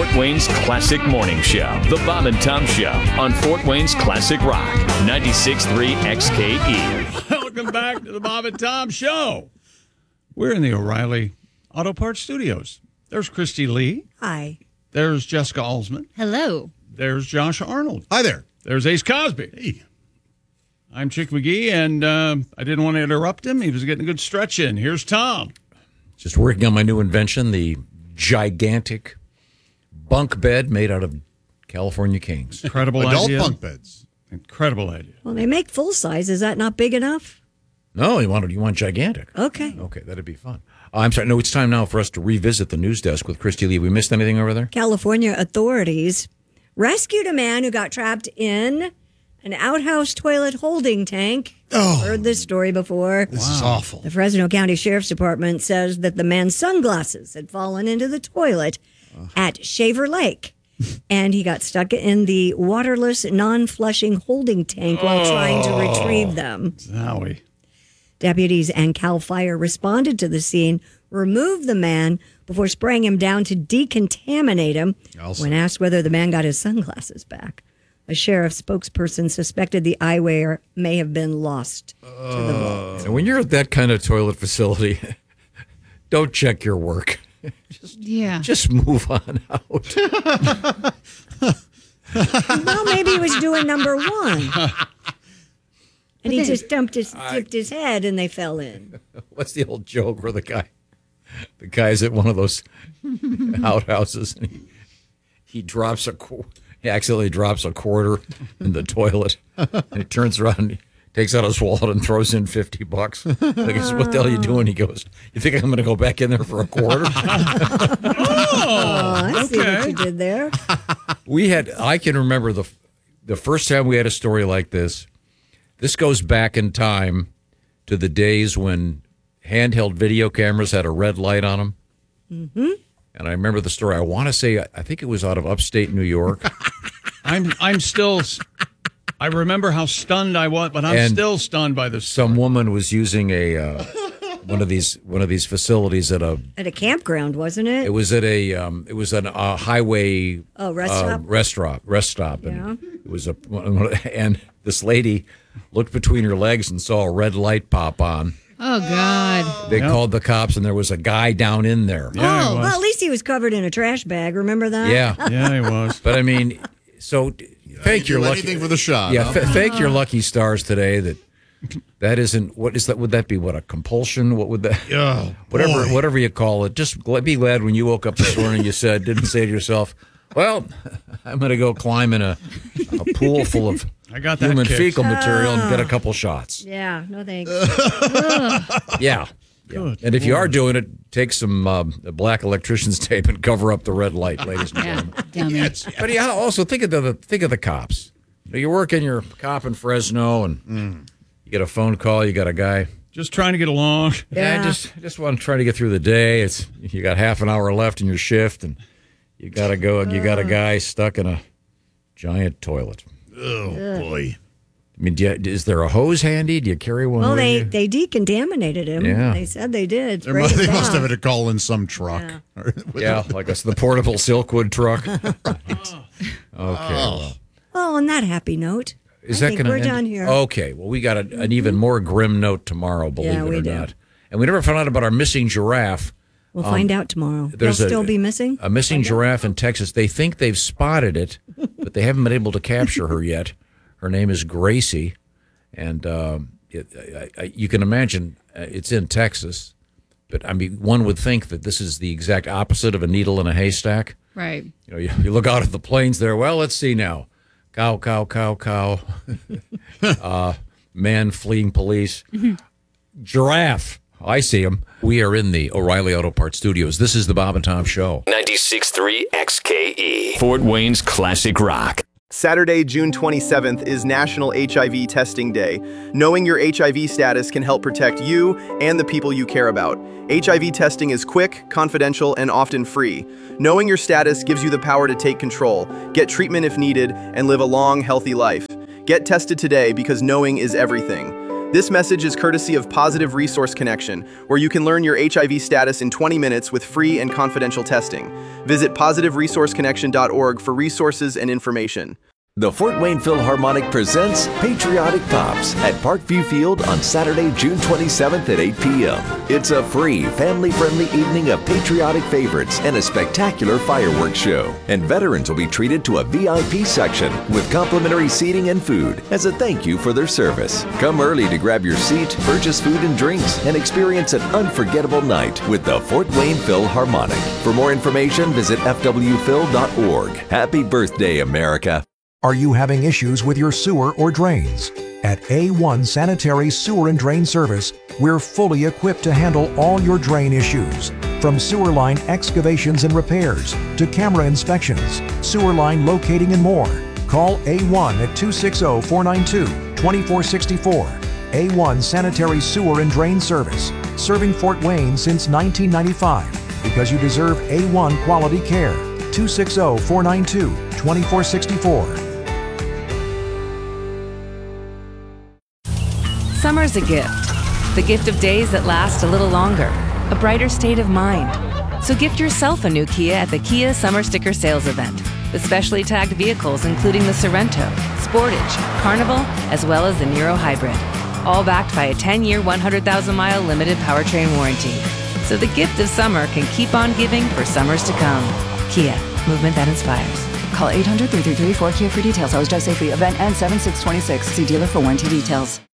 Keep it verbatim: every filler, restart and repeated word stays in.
Fort Wayne's classic morning show, The Bob and Tom Show, on Fort Wayne's Classic Rock, ninety-six point three X K E. Welcome back to The Bob and Tom Show. We're in the O'Reilly Auto Parts Studios. There's Christy Lee. Hi. There's Jessica Alsman. Hello. There's Josh Arnold. Hi there. There's Ace Cosby. Hey. I'm Chick McGee, and uh, I didn't want to interrupt him. He was getting a good stretch in. Here's Tom. Just working on my new invention, the gigantic bunk bed made out of California Kings. Incredible Adult idea. bunk beds. Incredible idea. Well, they make full size. Is that not big enough? No, you want you want gigantic. Okay. Okay, that'd be fun. Uh, I'm sorry. No, it's time now for us to revisit the news desk with Christy Lee. We missed anything over there? California authorities rescued a man who got trapped in an outhouse toilet holding tank. Oh. Heard this story before. This is awful. The Fresno County Sheriff's Department says that the man's sunglasses had fallen into the toilet at Shaver Lake, and he got stuck in the waterless, non-flushing holding tank while trying to retrieve them. Zowie. Deputies and CAL FIRE responded to the scene, removed the man before spraying him down to decontaminate him. Also. When asked whether the man got his sunglasses back, a sheriff's spokesperson suspected the eyewear may have been lost to the vault. And when you're at that kind of toilet facility, don't check your work. Just, Yeah. just move on out. Well, maybe he was doing number one. And he then- just dumped his, tipped his head and they fell in. What's the old joke where the guy, the guy's at one of those outhouses and he, he drops a, qu- he accidentally drops a quarter in the toilet and he turns around and he takes out his wallet and throws in fifty bucks. I guess, what the hell are you doing? He goes, you think I'm going to go back in there for a quarter? Oh, I see what you did there. We had, I can remember the the first time we had a story like this. This goes back in time to the days when handheld video cameras had a red light on them. Mm-hmm. And I remember the story. I want to say, I think it was out of upstate New York. I'm I'm still. I remember how stunned I was, but I'm And still stunned by this. Some woman was using a uh, one of these one of these facilities at a. At a campground, wasn't it? It was at a. Um, it was an uh, highway. Oh, rest uh, stop? Restaurant. Rest stop. And Yeah. it was a. And this lady looked between her legs and saw a red light pop on. Oh, God. They called the cops, and there was a guy down in there. Yeah, oh, it was. well, at least he was covered in a trash bag. Remember that? Yeah, Yeah, he was. but I mean, so thank You your do lucky. anything for the shot. Yeah, huh? f- thank your lucky stars today that that isn't. What is that? Would that be what, a compulsion? What would that? Oh, whatever, boy. whatever you call it. Just gl- be glad when you woke up this morning. You said, didn't say to yourself, "Well, I'm going to go climb in a, a pool full of I got that human kicked. fecal material and get a couple shots." Yeah, no thanks. Yeah. Yeah. And if you are doing it, take some um, black electrician's tape and cover up the red light, ladies and Yeah. gentlemen. Dummy. Yes. But yeah, also think of the think of the cops. You know, you're working your cop in Fresno, and you get a phone call. You got a guy. Just trying to get along. Yeah, Yeah. just just want to try to get through the day. It's you got half an hour left in your shift, and you got to go. You got a guy stuck in a giant toilet. Oh, boy. I mean, do you, is there a hose handy? Do you carry one? Well, with they, you? they decontaminated him. Yeah. They said they did. There Sprayed must, it they must down. have had to call in some truck. Yeah, like a, the portable Silkwood truck. Okay. well. Well, on that happy note, Is I that think going to we're end? done here. Okay. Well, we got a, an even more grim note tomorrow, believe Yeah, it we or do. not. And we never found out about our missing giraffe. We'll find out tomorrow. They'll There's a- still be missing? A missing giraffe in Texas. They think they've spotted it, but they haven't been able to capture her yet. Her name is Gracie, and um, it, I, I, you can imagine uh, it's in Texas. But I mean, one would think that this is the exact opposite of a needle in a haystack. Right. You know, you, you look out at the plains there. Well, let's see now. Cow, cow, cow, cow. uh, man fleeing police. Giraffe. I see him. We are in the O'Reilly Auto Parts Studios. This is the Bob and Tom Show. ninety-six point three X K E. Fort Wayne's Classic Rock. Saturday, June twenty-seventh is National H I V Testing Day. Knowing your H I V status can help protect you and the people you care about. H I V testing is quick, confidential, and often free. Knowing your status gives you the power to take control, get treatment if needed, and live a long, healthy life. Get tested today because knowing is everything. This message is courtesy of Positive Resource Connection, where you can learn your H I V status in twenty minutes with free and confidential testing. Visit positive resource connection dot org for resources and information. The Fort Wayne Philharmonic presents Patriotic Pops at Parkview Field on Saturday, June twenty-seventh at eight p.m. It's a free, family-friendly evening of patriotic favorites and a spectacular fireworks show. And veterans will be treated to a V I P section with complimentary seating and food as a thank you for their service. Come early to grab your seat, purchase food and drinks, and experience an unforgettable night with the Fort Wayne Philharmonic. For more information, visit f w phil dot org. Happy birthday, America. Are you having issues with your sewer or drains? At A one Sanitary Sewer and Drain Service, we're fully equipped to handle all your drain issues. From sewer line excavations and repairs to camera inspections, sewer line locating and more. Call A one at two six zero, four nine two, two four six four. A one Sanitary Sewer and Drain Service, serving Fort Wayne since nineteen ninety-five because you deserve A one quality care. two six zero, four nine two, two four six four. Summer's a gift. The gift of days that last a little longer. A brighter state of mind. So gift yourself a new Kia at the Kia Summer Sticker Sales Event. With specially tagged vehicles including the Sorrento, Sportage, Carnival, as well as the Niro Hybrid. All backed by a ten-year, one hundred thousand mile limited powertrain warranty. So the gift of summer can keep on giving for summers to come. Kia, movement that inspires. Call eight hundred, three three three, four K I A for details. Always drive safely. Event ends seven six twenty-six. See dealer for warranty details.